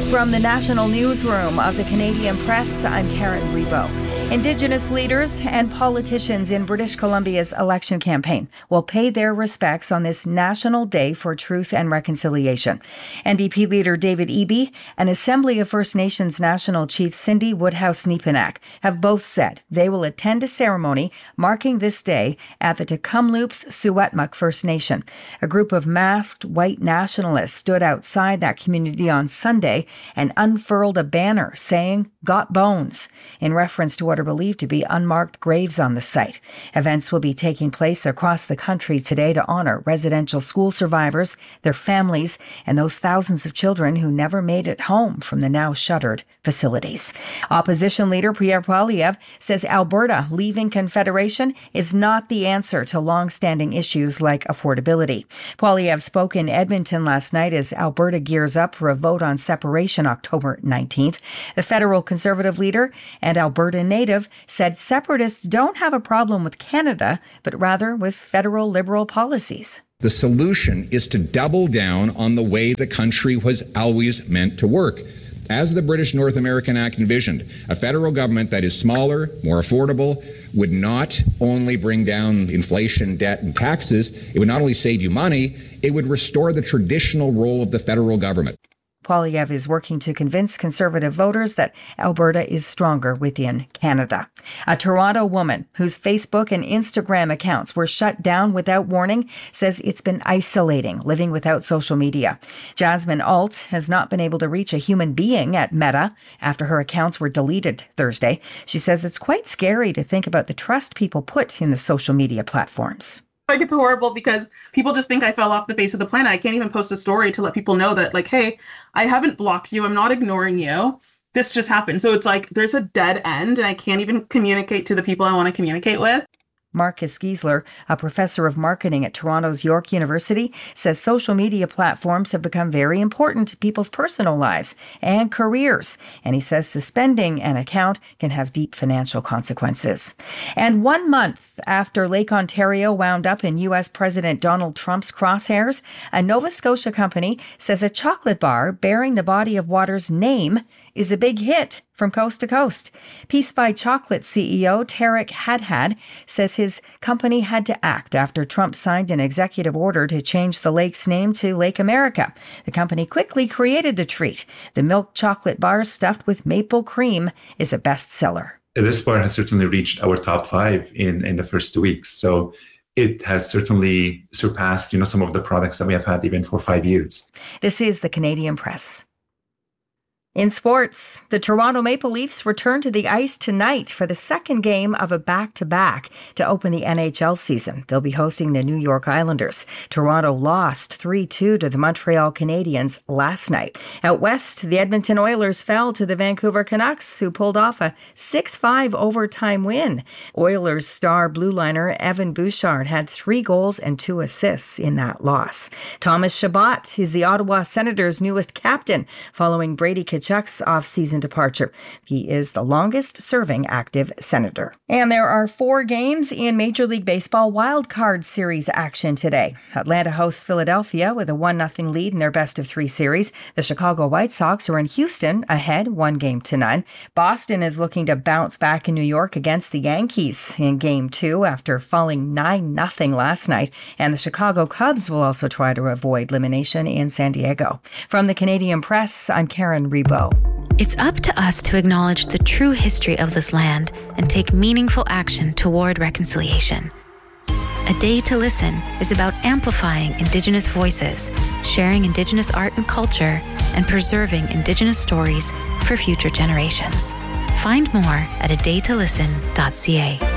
From the National Newsroom of the Canadian Press, I'm Karen Rebo. Indigenous leaders and politicians in British Columbia's election campaign will pay their respects on this National Day for Truth and Reconciliation. NDP leader David Eby and Assembly of First Nations National Chief Cindy Woodhouse-Nepinak have both said they will attend a ceremony marking this day at the Tecumloops Secwepemc First Nation. A group of masked white nationalists stood outside that community on Sunday and unfurled a banner saying, "Got bones," in reference to what are believed to be unmarked graves on the site. Events will be taking place across the country today to honor residential school survivors, their families, and those thousands of children who never made it home from the now shuttered facilities. Opposition leader Pierre Poilievre says Alberta leaving Confederation is not the answer to long-standing issues like affordability. Poilievre spoke in Edmonton last night as Alberta gears up for a vote on separation October 19th. The federal Conservative leader and Alberta native said separatists don't have a problem with Canada, but rather with federal Liberal policies. The solution is to double down on the way the country was always meant to work. As the British North American Act envisioned, a federal government that is smaller, more affordable, would not only bring down inflation, debt, and taxes, it would not only save you money, it would restore the traditional role of the federal government. Poilievre is working to convince Conservative voters that Alberta is stronger within Canada. A Toronto woman whose Facebook and Instagram accounts were shut down without warning says it's been isolating living without social media. Jasmine Alt has not been able to reach a human being at Meta after her accounts were deleted Thursday. She says it's quite scary to think about the trust people put in the social media platforms. Like, it's horrible because people just think I fell off the face of the planet. I can't even post a story to let people know that, like, hey, I haven't blocked you. I'm not ignoring you. This just happened. So it's like there's a dead end and I can't even communicate to the people I want to communicate with. Marcus Giesler, a professor of marketing at Toronto's York University, says social media platforms have become very important to people's personal lives and careers. And he says suspending an account can have deep financial consequences. And 1 month after Lake Ontario wound up in U.S. President Donald Trump's crosshairs, a Nova Scotia company says a chocolate bar bearing the body of water's name is a big hit from coast to coast. Peace by Chocolate CEO Tarek Hadhad says his company had to act after Trump signed an executive order to change the lake's name to Lake America. The company quickly created the treat. The milk chocolate bar stuffed with maple cream is a bestseller. This bar has certainly reached our top 5 in the first 2 weeks. So it has certainly surpassed, some of the products that we have had even for 5 years. This is the Canadian Press. In sports, the Toronto Maple Leafs return to the ice tonight for the second game of a back-to-back to open the NHL season. They'll be hosting the New York Islanders. Toronto lost 3-2 to the Montreal Canadiens last night. Out west, the Edmonton Oilers fell to the Vancouver Canucks, who pulled off a 6-5 overtime win. Oilers star blue liner Evan Bouchard had 3 goals and 2 assists in that loss. Thomas Chabot is the Ottawa Senators' newest captain, following Brady Tkachuk's off-season departure. He is the longest-serving active Senator. And there are 4 games in Major League Baseball Wild Card Series action today. Atlanta hosts Philadelphia with a 1-0 lead in their best-of-3 series. The Chicago White Sox are in Houston, ahead 1-0. Boston is looking to bounce back in New York against the Yankees in Game 2 after falling 9-0 last night. And the Chicago Cubs will also try to avoid elimination in San Diego. From the Canadian Press, I'm Karen Rebo. It's up to us to acknowledge the true history of this land and take meaningful action toward reconciliation. A Day to Listen is about amplifying Indigenous voices, sharing Indigenous art and culture, and preserving Indigenous stories for future generations. Find more at adaytolisten.ca.